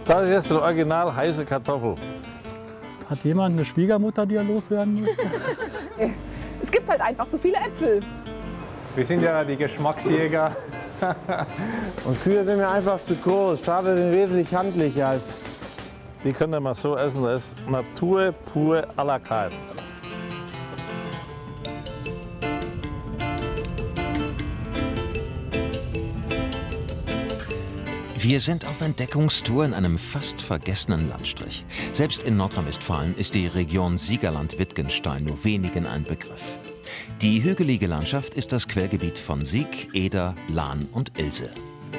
Das ist jetzt eine original heiße Kartoffel. Hat jemand eine Schwiegermutter, die er loswerden möchte? Es gibt halt einfach zu viele Äpfel. Wir sind ja die Geschmacksjäger. Und Kühe sind mir einfach zu groß. Schafe sind wesentlich handlicher. Die könnt ihr mal so essen. Das ist Natur pur à la carte. Wir sind auf Entdeckungstour in einem fast vergessenen Landstrich. Selbst in Nordrhein-Westfalen ist die Region Siegerland-Wittgenstein nur wenigen ein Begriff. Die hügelige Landschaft ist das Quellgebiet von Sieg, Eder, Lahn und Ilse.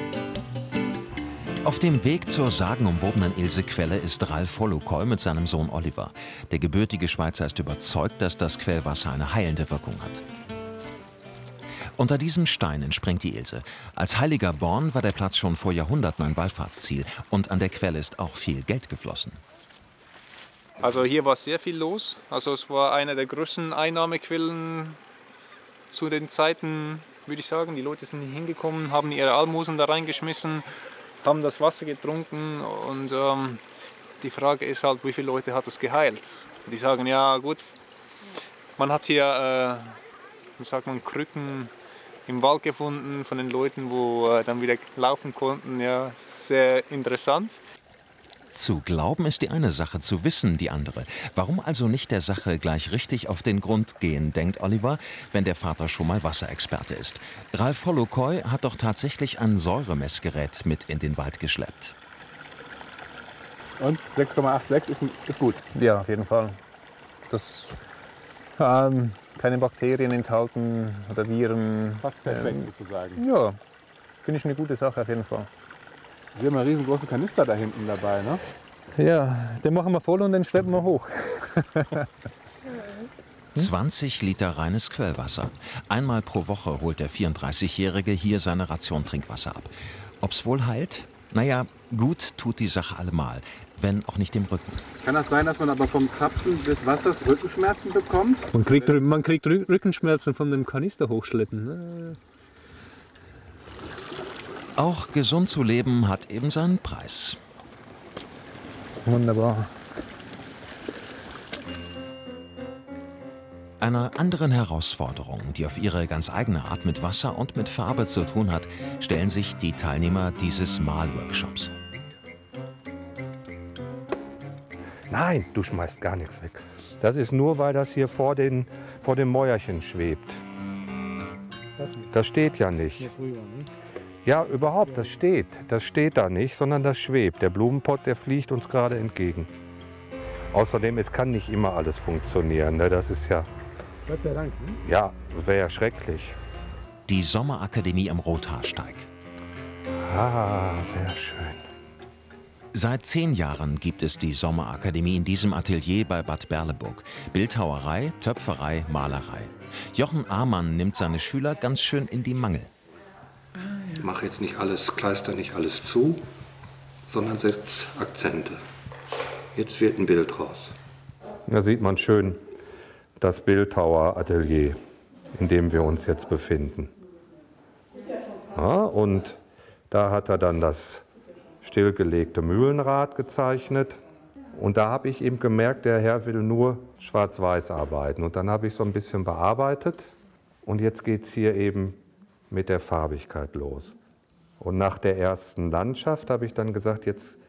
Auf dem Weg zur sagenumwobenen Ilse-Quelle ist Ralf Holokoy mit seinem Sohn Oliver. Der gebürtige Schweizer ist überzeugt, dass das Quellwasser eine heilende Wirkung hat. Unter diesem Stein entspringt die Ilse. Als heiliger Born war der Platz schon vor Jahrhunderten ein Wallfahrtsziel und an der Quelle ist auch viel Geld geflossen. Also hier war sehr viel los. Also es war einer der größten Einnahmequellen zu den Zeiten, würde ich sagen. Die Leute sind hier hingekommen, haben ihre Almosen da reingeschmissen, haben das Wasser getrunken und die Frage ist halt, wie viele Leute hat es geheilt? Die sagen, ja gut, man hat hier, wie sagt man, Krücken im Wald gefunden von den Leuten, wo dann wieder laufen konnten. Ja, sehr interessant. Zu glauben ist die eine Sache, zu wissen die andere. Warum also nicht der Sache gleich richtig auf den Grund gehen, denkt Oliver, wenn der Vater schon mal Wasserexperte ist. Ralf Holokoy hat doch tatsächlich ein Säuremessgerät mit in den Wald geschleppt. Und 6,86 ist gut. Ja, auf jeden Fall. Das keine Bakterien enthalten oder Viren. Fast perfekt sozusagen. Ja, finde ich eine gute Sache auf jeden Fall. Wir haben einen riesengroßen Kanister da hinten dabei, ne? Ja, den machen wir voll und den schleppen wir hoch. 20 Liter reines Quellwasser. Einmal pro Woche holt der 34-Jährige hier seine Ration Trinkwasser ab. Ob's wohl heilt? Naja, gut tut die Sache allemal, wenn auch nicht dem Rücken. Kann das sein, dass man aber vom Zapfen des Wassers Rückenschmerzen bekommt? Man kriegt Rückenschmerzen von dem Kanister hochschleppen. Auch gesund zu leben hat eben seinen Preis. Wunderbar. Einer anderen Herausforderung, die auf ihre ganz eigene Art mit Wasser und mit Farbe zu tun hat, stellen sich die Teilnehmer dieses Malworkshops. Nein, du schmeißt gar nichts weg. Das ist nur, weil das hier vor dem Mäuerchen schwebt. Das steht ja nicht. Ja, überhaupt, das steht. Das steht da nicht, sondern das schwebt. Der Blumenpott, der fliegt uns gerade entgegen. Außerdem, es kann nicht immer alles funktionieren. Ne? Das ist ja... Gott sei Dank. Ne? Ja, wäre ja schrecklich. Die Sommerakademie am Rothaarsteig. Ah, sehr schön. Seit 10 Jahren gibt es die Sommerakademie in diesem Atelier bei Bad Berleburg. Bildhauerei, Töpferei, Malerei. Jochen Amann nimmt seine Schüler ganz schön in die Mangel. Ich mache jetzt nicht alles, kleister nicht alles zu, sondern setze Akzente. Jetzt wird ein Bild raus. Da sieht man schön das Bildhaueratelier, in dem wir uns jetzt befinden. Ja, und da hat er dann das stillgelegte Mühlenrad gezeichnet. Und da habe ich eben gemerkt, der Herr will nur schwarz-weiß arbeiten. Und dann habe ich so ein bisschen bearbeitet. Und jetzt geht es hier eben mit der Farbigkeit los. Und nach der ersten Landschaft habe ich dann gesagt, jetzt